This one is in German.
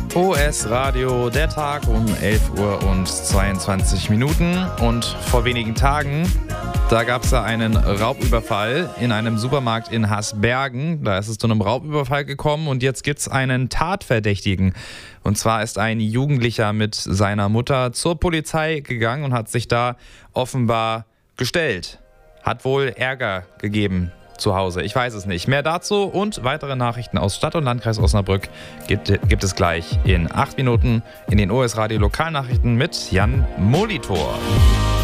OS Radio, der Tag um 11 Uhr und 22 Minuten. Und vor wenigen Tagen, da gab es einen Raubüberfall in einem Supermarkt in Hasbergen. Da ist es zu einem Raubüberfall gekommen und jetzt gibt es einen Tatverdächtigen. Und zwar ist ein Jugendlicher mit seiner Mutter zur Polizei gegangen und hat sich da offenbar gestellt. Hat wohl Ärger gegeben zu Hause. Ich weiß es nicht. Mehr dazu und weitere Nachrichten aus Stadt und Landkreis Osnabrück gibt es gleich in 8 Minuten in den OS Radio Lokalnachrichten mit Jan Molitor.